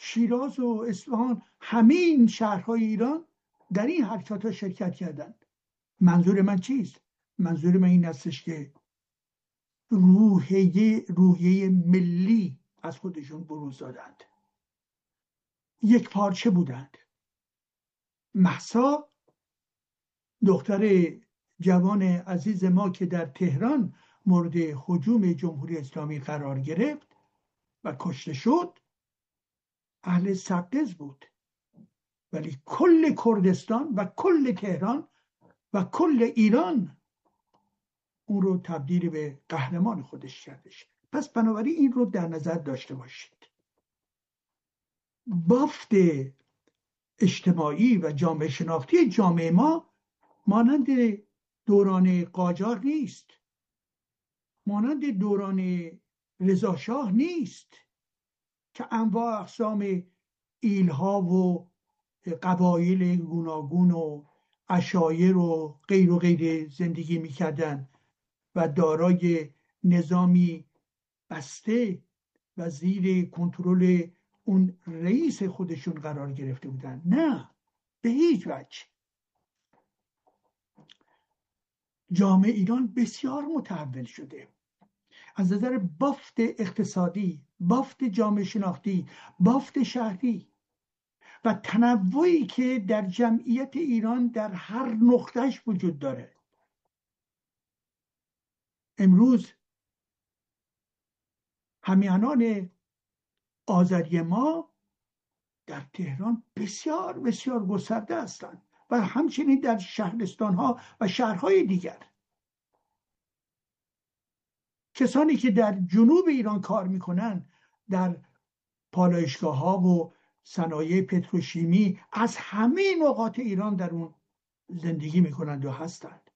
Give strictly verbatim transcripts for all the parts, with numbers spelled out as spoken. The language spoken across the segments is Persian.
شیراز و اصفهان، همه این شهرهای ایران در این حرکات ها شرکت کردند. منظور من چیست؟ منظور من این استش که روحیه روحیه ملی از خودشون بروز دادند، یک پارچه بودند. مهسا دختر جوان عزیز ما که در تهران مورد هجوم جمهوری اسلامی قرار گرفت و کشته شد، اهل سقز بود، ولی کل کردستان و کل تهران و کل ایران اون رو تبدیل به قهرمان خودش کردش. پس بنابراین این رو در نظر داشته باشید. بافت اجتماعی و جامعه شناختی جامعه ما مانند دوران قاجار نیست، مانند دوران رضا شاه نیست که انواع اقسام ایلها و قبایل گوناگون و عشایر و غیر و غیر زندگی میکردن و دارای نظامی بسته و زیر کنترل اون رئیس خودشون قرار گرفته بودن. نه، به هیچ وجه. جامعه ایران بسیار متحول شده از نظر بافت اقتصادی، بافت جامعه شناختی، بافت شهری و تنوعی که در جمعیت ایران در هر نقطهش وجود داره. امروز همیهنان آذری ما در تهران بسیار بسیار گسترده هستند و همچنین در شهرستانها و شهرهای دیگر. کسانی که در جنوب ایران کار میکنن در پالایشگاه ها و صنایع پتروشیمی از همه نقاط ایران در اون زندگی میکنند و هستند.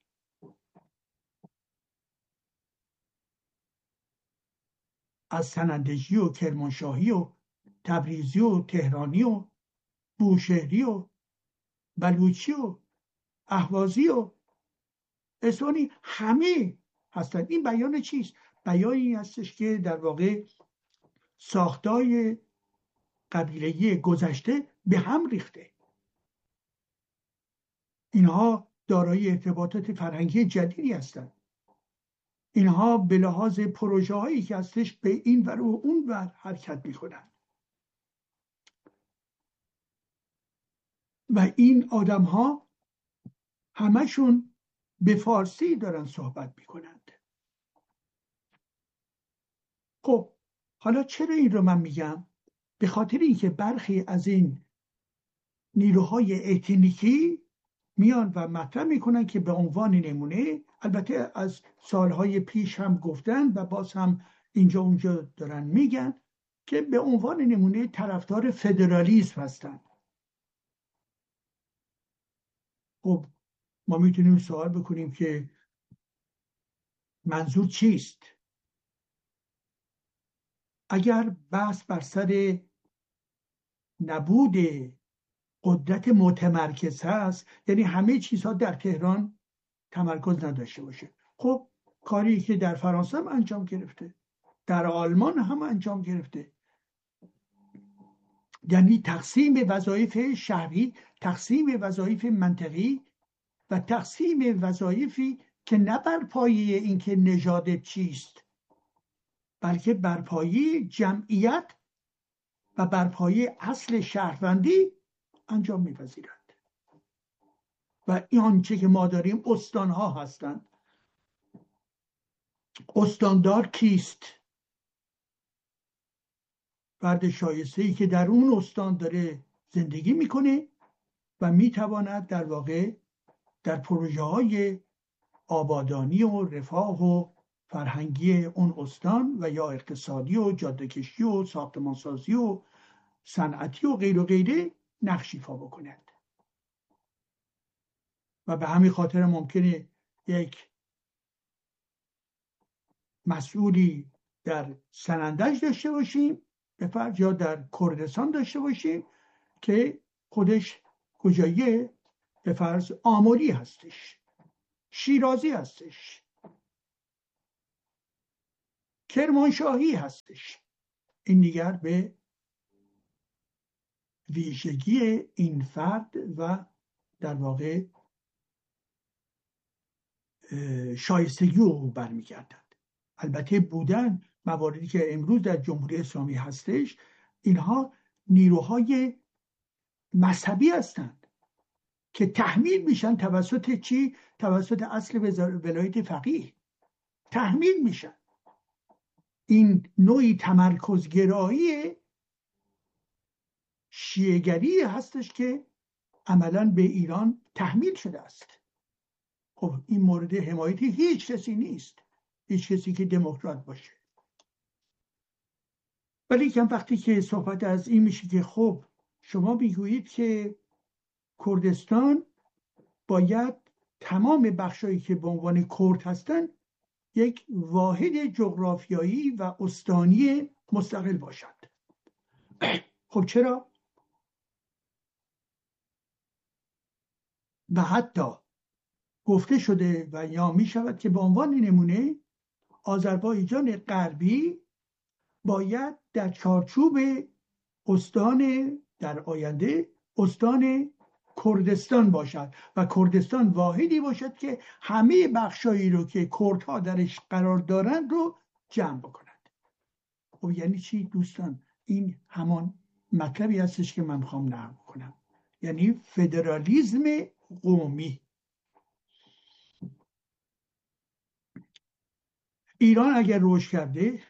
از سنندجی و کرمانشاهی و تبریزی و تهرانی و بوشهری و بلوچی و اهوازی و اصفهانی همه هستند. این بیان چیست؟ بیان این هستش که در واقع ساختای قبیله‌ای گذشته به هم ریخته. اینها دارای ارتباطات فرهنگی جدیدی هستند. اینها به لحاظ پروژه هایی که هستش به این ور و اون ور حرکت میکنن و این آدم ها همشون به فارسی دارن صحبت میکنند. خب حالا چرا این رو من میگم؟ به خاطر اینکه برخی از این نیروهای اتنیکی میان و مطرح میکنن که به عنوان نمونه، البته از سالهای پیش هم گفتن و باز هم اینجا اونجا دارن میگن که به عنوان نمونه طرفدار فدرالیسم هستن. خب ما میتونیم سوال بکنیم که منظور چیست؟ اگر بحث بر سر نبود قدرت متمرکز هست، یعنی همه چیزها در تهران تمرکز نداشته باشه، خب کاری که در فرانسه هم انجام گرفته، در آلمان هم انجام گرفته، یعنی تقسیم وظایف شهری، تقسیم وظایف منطقی و تقسیم وظایفی که نه بر پایه اینکه نژاد چیست، بلکه بر پایه جمعیت و بر پایه اصل شهروندی انجام می‌پذیرند. و این آنچه که ما داریم استان‌ها هستند. استاندار کیست؟ فرد شایسته‌ای که در اون استان داره زندگی میکنه و میتواند در واقع در پروژه های آبادانی و رفاه و فرهنگی اون استان و یا اقتصادی و جاده‌کشی و ساختمانسازی و صنعتی و غیر و غیره نقش ایفا بکند. و به همین خاطر ممکنه یک مسئولی در سنندج داشته باشیم به فرض، یا در کردستان داشته باشیم که خودش کجایی به فرض آموری هستش، شیرازی هستش، کرمانشاهی هستش. این دیگر به ویژگی این فرد و در واقع شایستگی او برمیگردد. البته بودن مواردی که امروز در جمهوری اسلامی هستش، اینها نیروهای مذهبی هستند که تحمیل میشن توسط چی؟ توسط اصل ولایت فقیه تحمیل میشن. این نوعی تمرکزگرایی شیعه‌گری هستش که عملاً به ایران تحمیل شده است. خب این مورد حمایت هیچ کسی نیست، هیچ کسی که دموکرات باشه. ولی که وقتی که صحبت از این میشه که خب شما میگویید که کردستان باید تمام بخشایی که به عنوان کرد هستن یک واحد جغرافیایی و استانی مستقل باشد. خب چرا؟ و حتی گفته شده و یا می شود که به عنوان نمونه آذربایجان غربی باید در چارچوب استان در آینده استان کردستان باشد و کردستان واحدی باشد که همه بخشایی رو که کردها درش قرار دارند رو جمع بکند. خب یعنی چی دوستان؟ این همان مطلبی هستش که من میخوام نقل کنم، یعنی فدرالیسم قومی. ایران اگر رشد کرده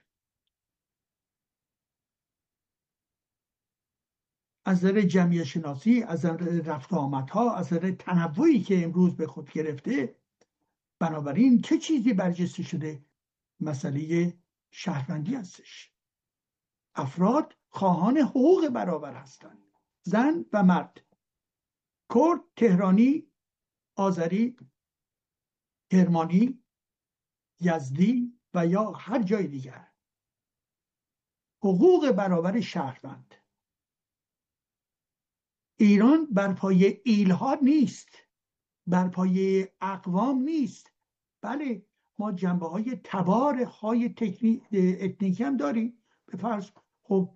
از نظر جمعیت شناسی، از نظر رفت و آمدها، از نظر تنوعی که امروز به خود گرفته، بنابراین چه چیزی برجسته شده؟ مسئله شهروندی هستش. افراد خواهان حقوق برابر هستند، زن و مرد، کرد، تهرانی، آذری، کرمانی، یزدی و یا هر جای دیگر. حقوق برابر شهروند. ایران بر پایه ایلها نیست، بر پایه اقوام نیست. بله ما جنبه های تبار های اتنیکی هم داریم. به فرض خب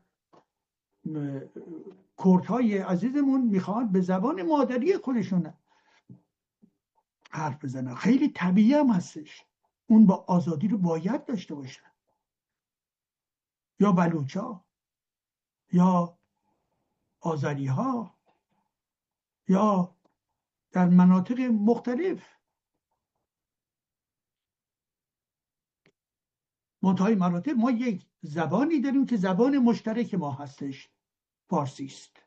کردهای عزیزمون میخوان به زبان مادری خودشون حرف بزنن، خیلی طبیعی هم هستش، اون با آزادی رو باید داشته باشن. یا بلوچا، یا آذری ها، یا در مناطق مختلف. منتهای مراتب ما یک زبانی داریم که زبان مشترک ما هستش، فارسی است.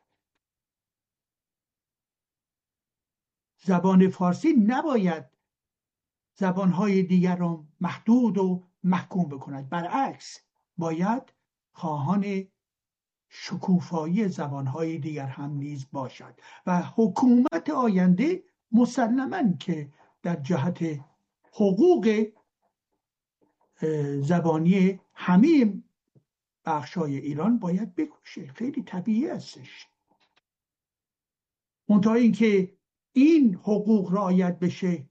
زبان فارسی نباید زبانهای دیگر را محدود و محکوم بکند، برعکس باید خواهان شکوفایی زبانهای دیگر هم نیز باشد و حکومت آینده مسلماً که در جهت حقوق زبانی همه بخشای ایران باید بکوشه. خیلی طبیعی هستش. منتها این که این حقوق رعایت بشه،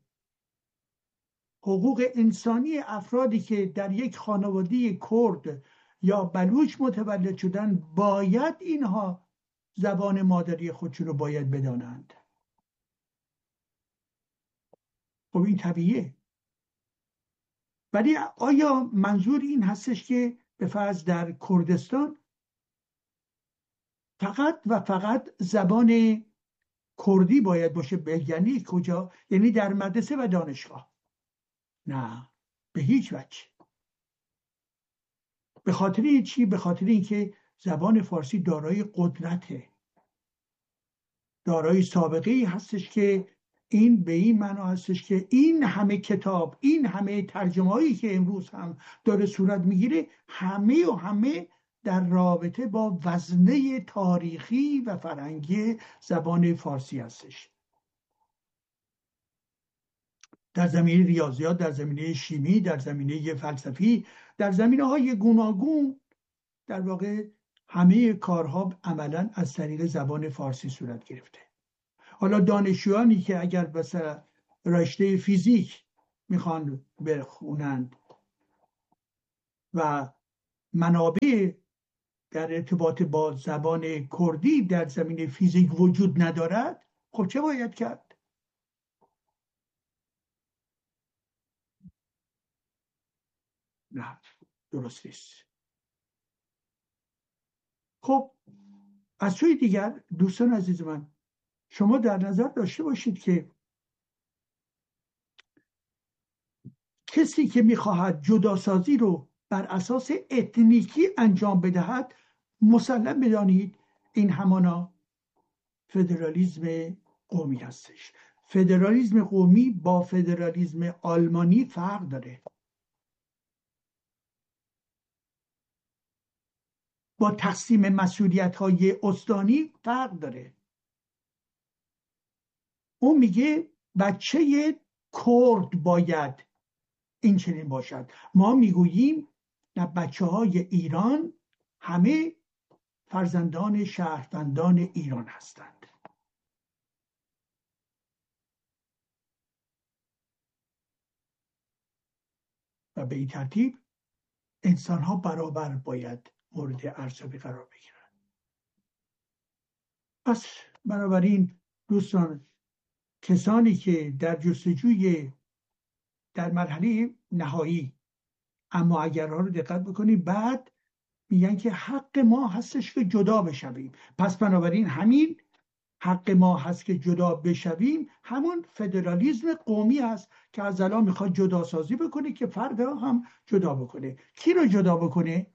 حقوق انسانی افرادی که در یک خانواده کرد یا بلوچ متولد شدن، باید اینها زبان مادری خودشون رو باید بدانند. خب این طبیعیه. ولی آیا منظور این هستش که به فرض در کردستان فقط و فقط زبان کردی باید باشه؟ یعنی کجا؟ یعنی در مدرسه و دانشگاه؟ نه، به هیچ وجه. به خاطر این چی؟ به خاطر اینکه زبان فارسی دارای قدرته، دارای سابقه هستش که این به این معنا هستش که این همه کتاب، این همه ترجمه هایی که امروز هم داره صورت میگیره، همه و همه در رابطه با وزنه تاریخی و فرهنگی زبان فارسی هستش. در زمینه ریاضیات، در زمینه شیمی، در زمینه فلسفی، در زمینه های گوناگون، در واقع همه کارها عملاً از طریق زبان فارسی صورت گرفته. حالا دانشجویانی که اگر مثلا رشته فیزیک میخوان بخونند و منابع در ارتباط با زبان کردی در زمینه فیزیک وجود ندارد، خب چه باید کرد؟ نه، درست نیست. خب از سوی دیگر دوستان عزیز من، شما در نظر داشته باشید که کسی که میخواهد جداسازی رو بر اساس اتنیکی انجام بدهد، مسلم بدانید این همانا فدرالیسم قومی هستش. فدرالیسم قومی با فدرالیسم آلمانی فرق داره، با تقسیم مسئولیت های استانی فرق داره. اون میگه بچه کرد باید این چنین باشد. ما میگوییم نه، بچه های ایران همه فرزندان شهروندان ایران هستند. و به این ترتیب انسان ها برابر باید مورد ارزیابی قرار بگیرند. پس بنابراین دوستان، کسانی که در جستجوی در مرحله نهایی اما اگرها رو دقت بکنید، بعد میگن که حق ما هستش که جدا بشویم. پس بنابراین همین حق ما هست که جدا بشویم همون فدرالیسم قومی است که از الان میخواد جدا سازی بکنه که فردا هم جدا بکنه. کی رو جدا بکنه؟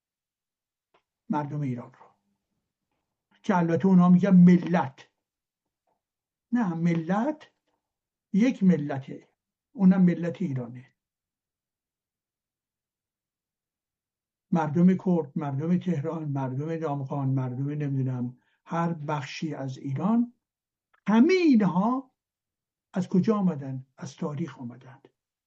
مردم ایران رو، که البته اونا میگن ملت. نه، ملت یک ملته، اونم ملت ایرانه. مردم کرد، مردم تهران، مردم دامغان، مردم نمیدونم هر بخشی از ایران، همه اینها از کجا آمدن؟ از تاریخ آمدن.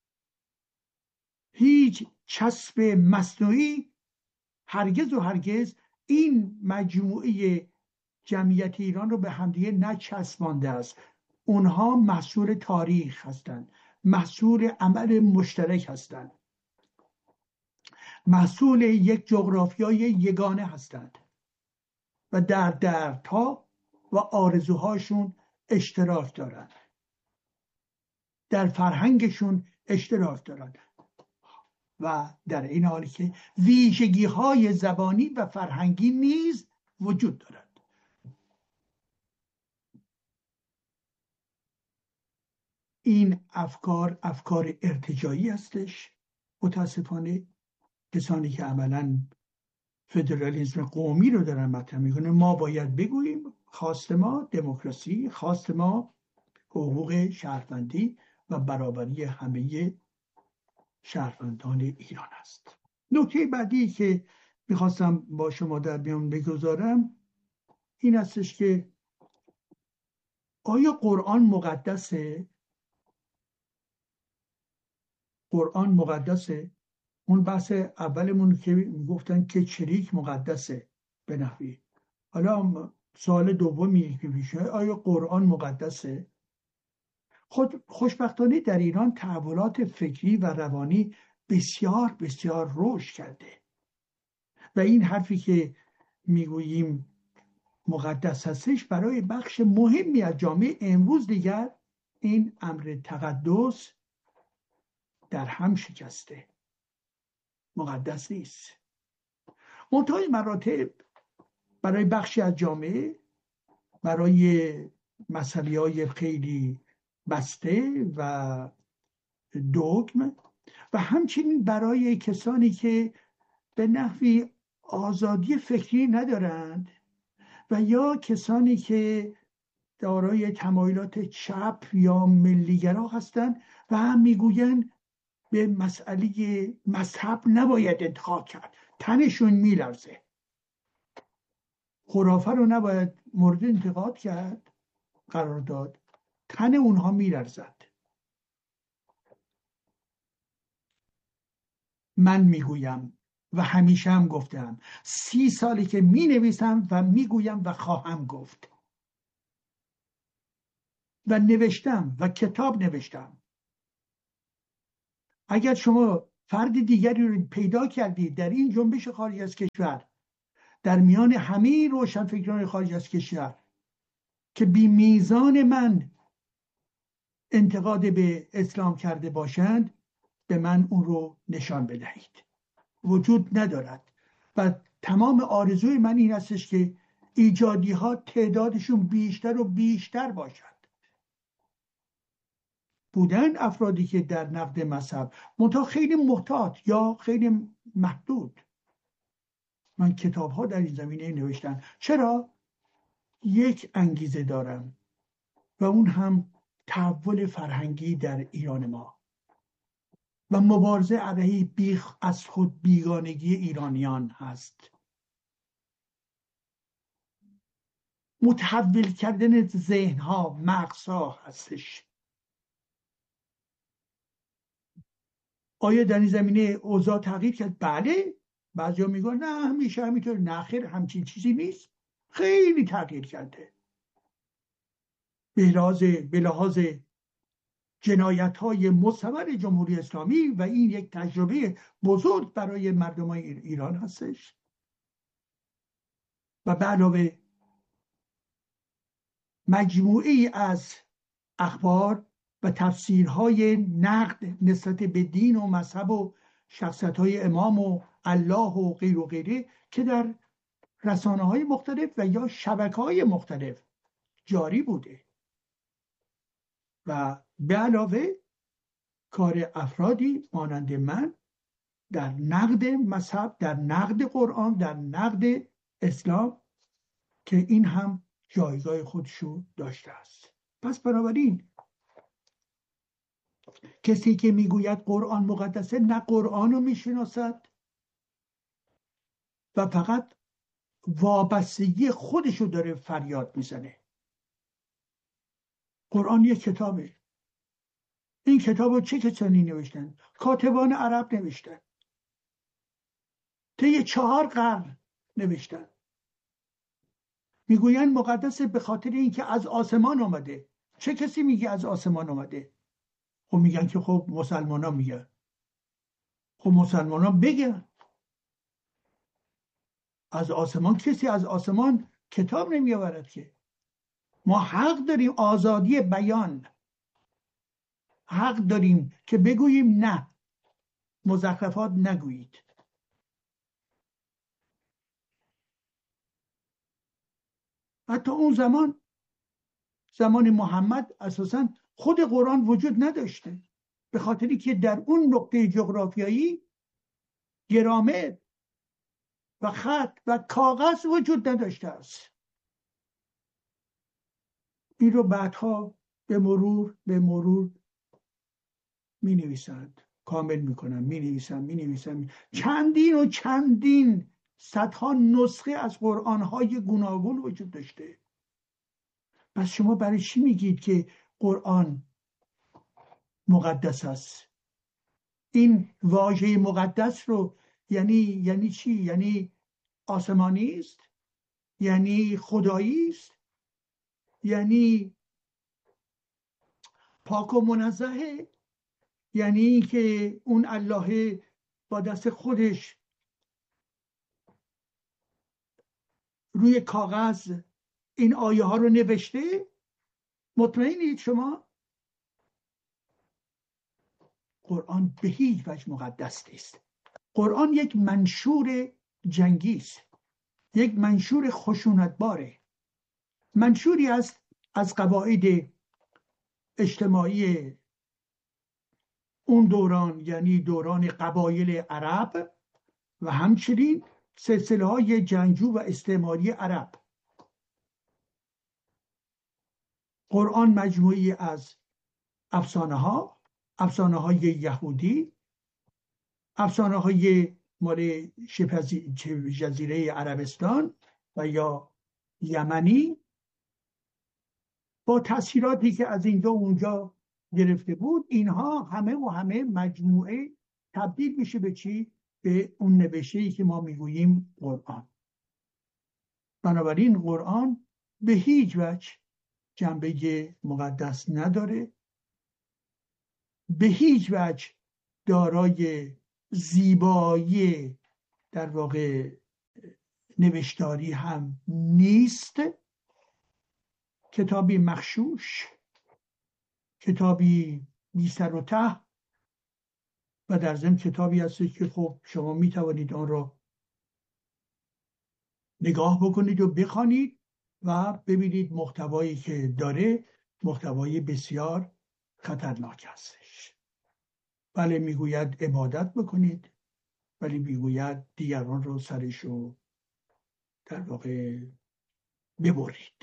هیچ چسب مصنوعی هرگز و هرگز این مجموعه جمعیت ایران رو به همدیگه نچسبانده است. اونها محصول تاریخ هستند، محصول عمل مشترک هستند، محصول یک جغرافیای یگانه هستند و در دردها و آرزوهاشون اشتراک دارند، در فرهنگشون اشتراک دارند و در این حالی که ویژگی های زبانی و فرهنگی نیز وجود دارد. این افکار افکار ارتجاعی هستش. متاسفانه کسانی که عملاً فدرالیسم قومی رو دارن مطرح میکنه، ما باید بگوییم خواست ما دموکراسی، خواست ما حقوق شهروندی و برابری همه شهروندان ایران است. نکته بعدی که میخواستم با شما در میان بگذارم این هستش که آیا قرآن مقدسه؟ قرآن مقدسه؟ اون بحث اولمون که میگفتن که چریک مقدسه به نحوی. حالا سوال دومی که میشه آیا قرآن مقدسه؟ خود خوشبختانه در ایران تحولات فکری و روانی بسیار بسیار رشد کرده و این حرفی که میگوییم مقدس هستش برای بخش مهمی از جامعه امروز دیگر این امر تقدس در هم شکسته، مقدس نیست. منتهای مراتب برای بخشی از جامعه، برای مسئله خیلی بسته و دوگم و همچنین برای کسانی که به نحوی آزادی فکری ندارند و یا کسانی که دارای تمایلات چپ یا ملیگرا هستند و هم میگویند به مسئله مذهب نباید انتقاد کرد، تنشون میلرزه. خرافه رو نباید مورد انتقاد کرد قرار داد، تن اونها میلرزد. من میگویم و همیشه هم گفتم، سی سالی که می نویسم و میگویم و خواهم گفت و نوشتم و کتاب نوشتم. اگر شما فرد دیگری رو پیدا کردید در این جنبش خارج از کشور در میان همه روشنفکران خارج از کشور که بی میزان من انتقاد به اسلام کرده باشند، به من اون رو نشان بدهید. وجود ندارد. و تمام آرزوی من این هستش که ایجادی ها تعدادشون بیشتر و بیشتر باشد. بودن افرادی که در نقد مذهب منتها خیلی محتاط یا خیلی محدود. من کتاب ها در این زمینه نوشتم. چرا؟ یک انگیزه دارم و اون هم تحول فرهنگی در ایران ما و مبارزه علیه بیخ از خود بیگانگی ایرانیان هست. متحول کردن ذهنها، مغزها هستش. آیا در این زمینه اوضاع تغییر کرد؟ بله. بعضیا میگن نه همیشه همینطور. نه خیر، همچین چیزی نیست. خیلی تغییر کرده. به لحاظ به لحاظ جنایت‌های مستمر جمهوری اسلامی و این یک تجربه بزرگ برای مردم ایران هستش. و به علاوه مجموعی از اخبار و تفسیرهای نقد نسبت به دین و مذهب و شخصیت‌های امام و الله و غیر و غیره که در رسانه‌های مختلف و یا شبکه‌های مختلف جاری بوده. و به علاوه کار افرادی مانند من در نقد مذهب، در نقد قرآن، در نقد اسلام که این هم جایگاه خودشو داشته است. پس بنابراین کسی که میگوید قرآن مقدسه نه قرآن رو میشناسد و فقط وابستگی خودشو داره فریاد میزنه. قرآن یک کتابه. این کتاب رو چه کسانی نوشتن؟ کاتبان عرب نوشتن. طی چهار قرن نوشتن. میگوین مقدسه به خاطر اینکه از آسمان آمده. چه کسی میگه از آسمان آمده؟ خب میگن که خب مسلمان ها میگن. خب مسلمان ها بگن. از آسمان کسی از آسمان کتاب نمیآورد که. ما حق داریم آزادی بیان. حق داریم که بگوییم نه، مزخرفات نگویید. حتی اون زمان زمان محمد اساساً خود قرآن وجود نداشته، به خاطری که در اون نقطه جغرافیایی گرامر و خط و کاغذ وجود نداشته است. این رو بعدها به مرور به مرور می نویسند، کامل می کنند، می نویسند می نویسند چندین و چندین صدها نسخه از قرآن‌های گوناگون وجود داشته. پس شما برای چی میگید که قرآن مقدس است؟ این واژه مقدس رو یعنی یعنی چی؟ یعنی آسمانی است؟ یعنی خدایی است؟ یعنی پاک و منزهه؟ یعنی که اون الله با دست خودش روی کاغذ این آیه ها رو نوشته؟ مطمئنید شما؟ قرآن به هیچ وجه مقدس نیست. قرآن یک منشور جنگی است، یک منشور خشونتباره، منشوری است از قواعد اجتماعی اون دوران، یعنی دوران قبایل عرب و همچنین سلسله های جنگجو و استعماری عرب. قرآن مجموعی از افسانه ها، افسانه های یهودی، افسانه های مال شبه جزیره عربستان و یا یمنی، با تأثیراتی که از اینجا و اونجا گرفته بود. اینها همه و همه مجموعه تبدیل میشه به چی؟ به اون نوشته‌ای که ما میگوییم قرآن. بنابراین قرآن به هیچ وجه جنبه مقدس نداره، به هیچ وجه دارای زیبایی در واقع نوشتاری هم نیست، کتابی مغشوش، کتابی بی سر و ته و در ضمن کتابی هست که خب شما می توانید آن را نگاه بکنید و بخوانید و ببینید محتوایی که داره محتوای بسیار خطرناک هستش. بله میگوید عبادت بکنید، ولی میگوید دیگران رو سرشو در واقع ببرید.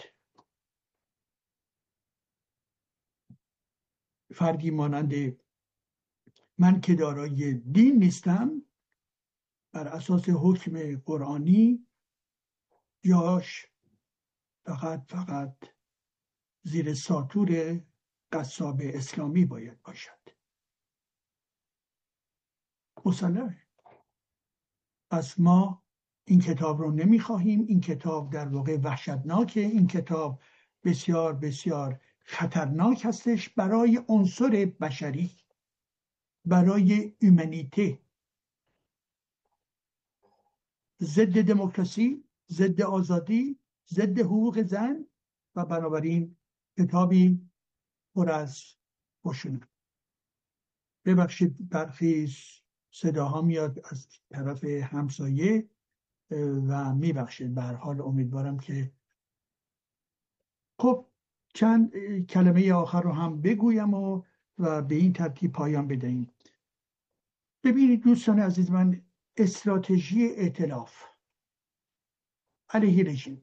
فردی مانند من که دارای دین نیستم، بر اساس حکم قرآنی جاش فقط فقط زیر ساطور قصاب اسلامی باید باشد. مسلمه. پس ما این کتاب رو نمیخواهیم. این کتاب در واقع وحشتناکه. این کتاب بسیار بسیار خطرناک هستش برای عنصر بشری، برای اومانیته، ضد دموکراسی، ضد آزادی، ضد حقوق زن و بنابراین کتابی پر از خشونت. ببخشید برخی صداها میاد از طرف همسایه و میبخشید. به هر حال امیدوارم که خب چند کلمه آخر رو هم بگویم و و به این ترتیب پایان بدهیم. ببینید دوستان عزیز من، استراتژی ائتلاف علیه رژیم.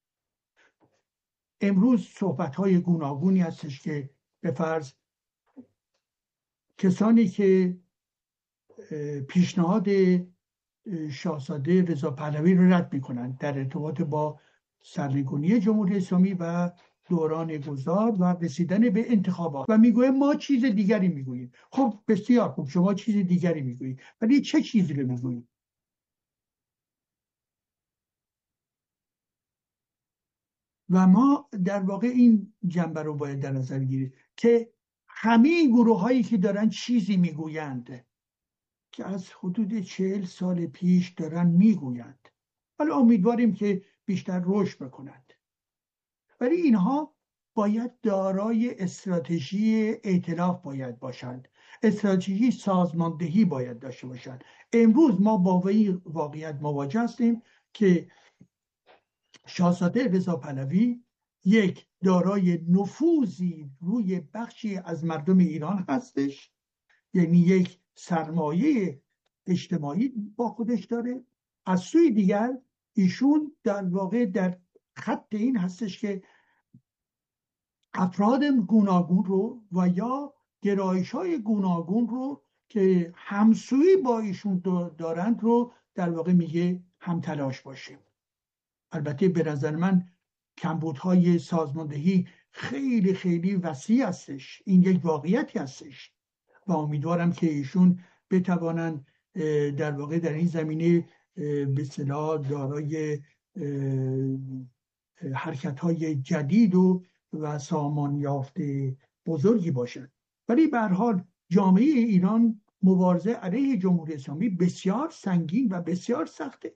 امروز صحبت‌های گوناگونی هستش که به فرض کسانی که پیشنهاد شاهزاده رضا پهلوی رو رد می‌کنند در ارتباط با سرنگونی جمهوری اسلامی و دوران گذار و رسیدن به انتخابات و میگویم ما چیز دیگری میگوییم. خب بسیار خوب، شما چیز دیگری میگویید، ولی چه چیزی رو میگویید؟ و ما در واقع این جنبه رو باید در نظر بگیریم که همه گروه هایی که دارن چیزی میگویند که از حدود چهل سال پیش دارن میگویند، حالا امیدواریم که بیشتر رشد بکنند، ولی اینها باید دارای استراتژی ائتلاف باید باشند، استراتژی سازماندهی باید داشته باشند. امروز ما با این واقعیت مواجه هستیم که شاهزاده رضا پهلوی یک دارای نفوذی روی بخشی از مردم ایران هستش، یعنی یک سرمایه اجتماعی با خودش داره. از سوی دیگر ایشون در واقع در خط این هستش که افراد گوناگون رو و یا گرایش های گوناگون رو که همسویی با ایشون دارند رو در واقع میگه هم تلاش باشیم. البته به نظر من کمبودهای سازماندهی خیلی خیلی وسیع هستش، این یک واقعیتی هستش و امیدوارم که ایشون بتوانند در واقع در این زمینه به اصطلاح دارای حرکت‌های جدید و و سامان یافته بزرگی باشند. ولی به هر حال جامعه ایران مبارزه علیه جمهوری اسلامی بسیار سنگین و بسیار سخته.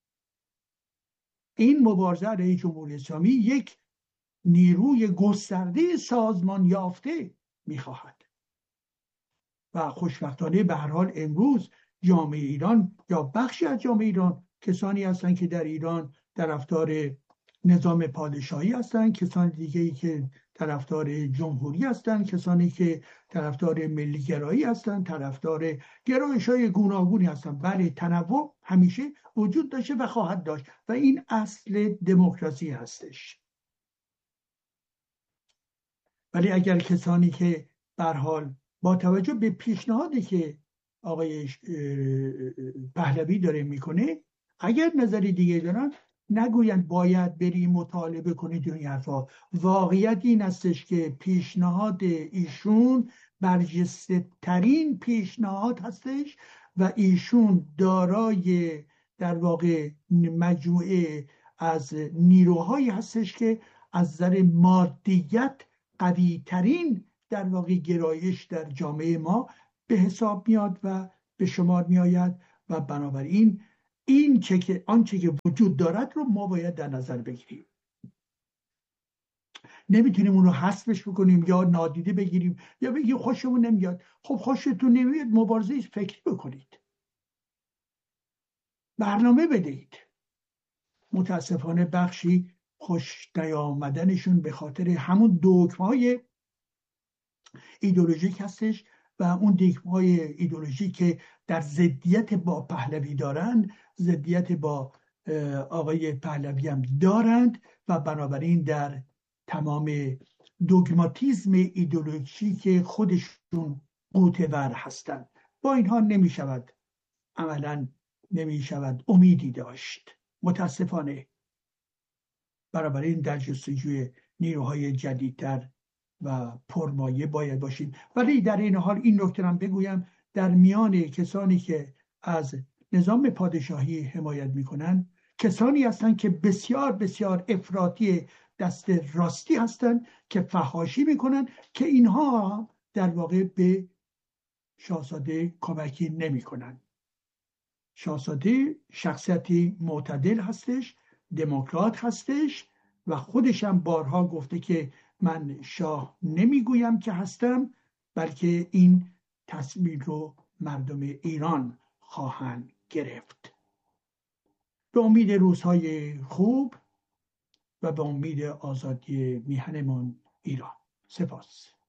این مبارزه علیه جمهوری اسلامی یک نیروی گسترده سازمان یافته می‌خواهد و خوشبختانه به هر حال امروز جامعه ایران یا بخشی از جامعه ایران کسانی هستند که در ایران طرفدار نظام پادشاهی هستند، کسانی دیگه‌ای که طرفدار جمهوری هستند، کسانی که طرفدار ملی گرایی هستند، طرفدار گرایش‌های گوناگونی هستند. بله، تنوع همیشه وجود داشته و خواهد داشت و این اصل دموکراسی هستش. ولی اگر کسانی که به هر حال با توجه به پیشنهادی که آقای پهلوی داره میکنه اگر نظری دیگه دارن نگویند باید بریم مطالبه کنید این حرفا. واقعیت این هستش که پیشنهاد ایشون برجسته ترین پیشنهاد هستش و ایشون دارای در واقع مجموعه از نیروهایی هستش که از نظر مادیت قوی ترین در واقع گرایش در جامعه ما به حساب میاد و به شمار میآید و بنابراین این چه که آنچه که وجود دارد رو ما باید در نظر بگیریم. نمیتونیم اون رو حذفش بکنیم یا نادیده بگیریم یا بگیم خوشمون نمیاد. خب خوشتون نمیاد، مبارزه فکری بکنید، برنامه بدهید. متاسفانه بخشی خوش نیامدنشون به خاطر همون دوگم‌های ایدئولوژیک هستش و اون دوگم‌های ایدئولوژیک که در ضدیت با پهلوی دارند، ضدیت با آقای پهلوی هم دارند و بنابراین در تمام دوگماتیزم ایدئولوژیک خودشون قوطه‌ور هستند. با اینها نمی شود عملا نمی شود امیدی داشت متاسفانه. بنابراین در جستجوی نیروهای جدیدتر و پرمایه باید باشیم. ولی در این حال این نکته هم بگویم، در میان کسانی که از نظام پادشاهی حمایت میکنن کسانی هستند که بسیار بسیار افراطی دست راستی هستند که فحاشی میکنن که اینها در واقع به شاهزاده کمکی نمیکنن. شاهزاده شخصیتی معتدل هستش، دموکرات هستش و خودش هم بارها گفته که من شاه نمیگویم که هستم، بلکه این تصمیم رو مردم ایران خواهند گرفت. به امید روزهای خوب و به امید آزادی میهنمان ایران. سپاس.